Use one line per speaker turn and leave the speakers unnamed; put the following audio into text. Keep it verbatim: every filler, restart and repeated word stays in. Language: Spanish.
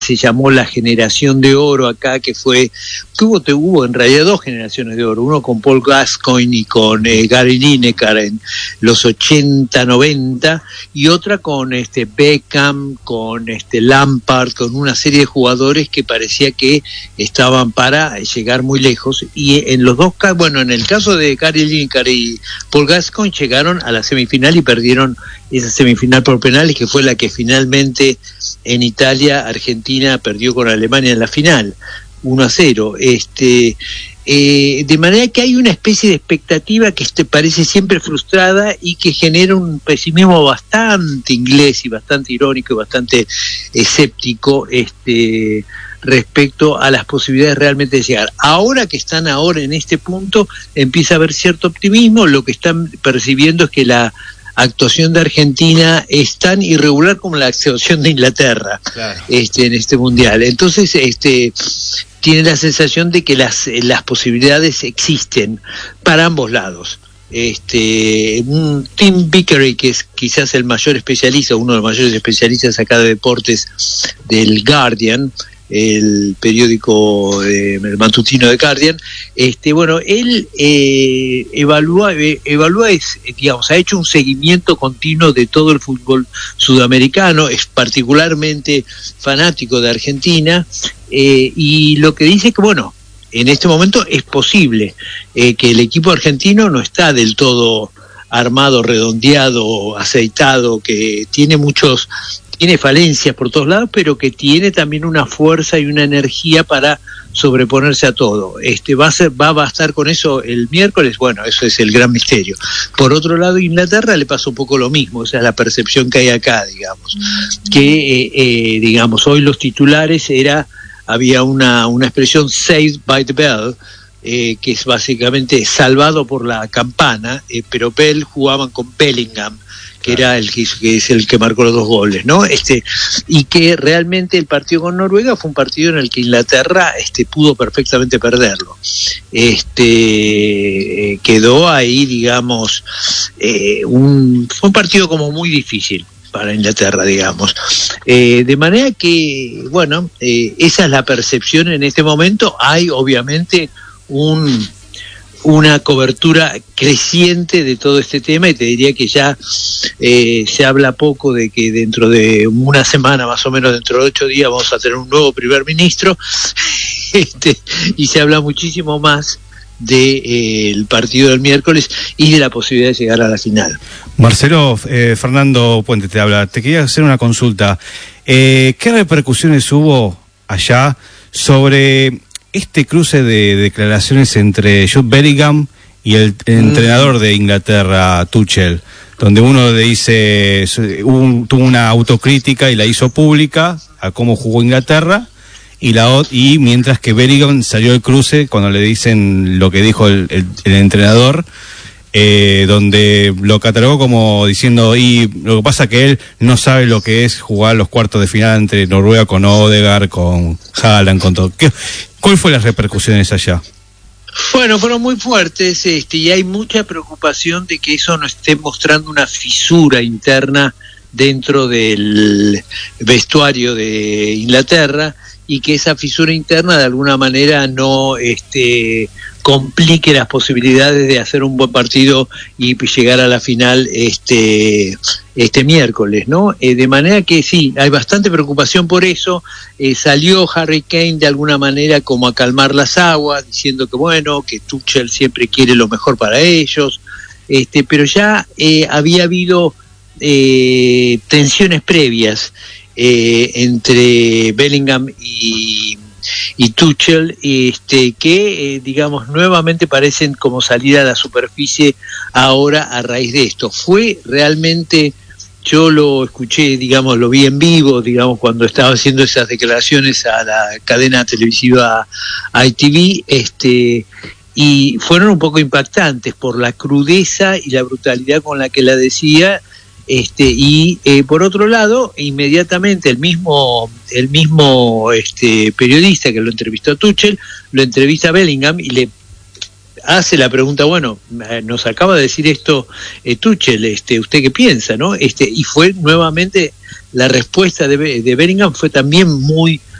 se llamó la generación de oro acá, que fue, que hubo, te, hubo en realidad dos generaciones de oro, uno con Paul Gascoigne y con eh, Gary Lineker en los ochenta, noventa, y otra con este Beckham, con este Lampard, con una serie de jugadores que parecía que estaban para llegar muy lejos, y en los dos casos, bueno, en el caso de Gary Lineker y Paul Gascoigne llegaron a la semifinal y perdieron esa semifinal por penales, que fue la que finalmente en Italia, Argentina perdió con Alemania en la final, uno a cero. Este, eh, de manera que hay una especie de expectativa que este parece siempre frustrada y que genera un pesimismo bastante inglés y bastante irónico y bastante escéptico este, respecto a las posibilidades realmente de llegar. Ahora que están ahora en este punto, empieza a haber cierto optimismo. Lo que están percibiendo es que la actuación de Argentina es tan irregular como la actuación de Inglaterra, claro, este, en este mundial. Entonces, este, tiene la sensación de que las, las posibilidades existen para ambos lados. Este, un Tim Vickery, que es quizás el mayor especialista, uno de los mayores especialistas acá de deportes del Guardian, el periódico, eh, el matutino de Guardian, este, bueno, él eh, evalúa, eh, evalúa es, digamos, ha hecho un seguimiento continuo de todo el fútbol sudamericano, es particularmente fanático de Argentina, eh, y lo que dice que, bueno, en este momento es posible eh, que el equipo argentino no está del todo armado, redondeado, aceitado, que tiene muchos tiene falencias por todos lados, pero que tiene también una fuerza y una energía para sobreponerse a todo. Este va a ser, va a bastar con eso el miércoles. Bueno, eso es el gran misterio. Por otro lado, Inglaterra le pasa un poco lo mismo, esa es la percepción que hay acá, digamos, que eh, eh, digamos hoy los titulares era había una una expresión saved by the bell, eh, que es básicamente salvado por la campana, eh, pero Bell jugaban con Bellingham, que era el que, que es el que marcó los dos goles, ¿no? Este, y que realmente el partido con Noruega fue un partido en el que Inglaterra este, pudo perfectamente perderlo. Este, eh, quedó ahí, digamos, eh, un, fue un partido como muy difícil para Inglaterra, digamos. Eh, de manera que, bueno, eh, esa es la percepción en este momento. Hay, obviamente, un... una cobertura creciente de todo este tema, y te diría que ya eh, se habla poco de que dentro de una semana, más o menos dentro de ocho días, vamos a tener un nuevo primer ministro, este, y se habla muchísimo más del de, eh, partido del miércoles y de la posibilidad de llegar a la final.
Marcelo, eh, Fernando Puente te habla. Te quería hacer una consulta. Eh, ¿Qué repercusiones hubo allá sobre este cruce de declaraciones entre Jude Bellingham y el, el mm. entrenador de Inglaterra, Tuchel, donde uno le dice, un, tuvo una autocrítica y la hizo pública a cómo jugó Inglaterra, y la y mientras que Bellingham salió del cruce cuando le dicen lo que dijo el, el, el entrenador, eh, donde lo catalogó como diciendo, y lo que pasa que él no sabe lo que es jugar los cuartos de final entre Noruega con Odegaard, con Haaland, con todo. ¿Qué, ¿Cuál fue las repercusiones allá?
Bueno, fueron muy fuertes, este, y hay mucha preocupación de que eso no esté mostrando una fisura interna dentro del vestuario de Inglaterra, y que esa fisura interna de alguna manera no este, complique las posibilidades de hacer un buen partido y llegar a la final este este miércoles, ¿no? Eh, de manera que sí, hay bastante preocupación por eso. Eh, salió Harry Kane de alguna manera como a calmar las aguas, diciendo que bueno, que Tuchel siempre quiere lo mejor para ellos, este, pero ya eh, había habido eh, tensiones previas eh, entre Bellingham y y Tuchel, este, que eh, digamos nuevamente parecen como salir a la superficie ahora a raíz de esto. Fue realmente, yo lo escuché, digamos, lo vi en vivo, digamos, cuando estaba haciendo esas declaraciones a la cadena televisiva I T V, este, y fueron un poco impactantes por la crudeza y la brutalidad con la que la decía. Este, y eh, por otro lado, inmediatamente el mismo el mismo este, periodista que lo entrevistó a Tuchel, lo entrevista a Bellingham y le hace la pregunta, bueno, nos acaba de decir esto eh, Tuchel, este, ¿usted qué piensa, no? Este, y fue nuevamente la respuesta de, de Bellingham fue también muy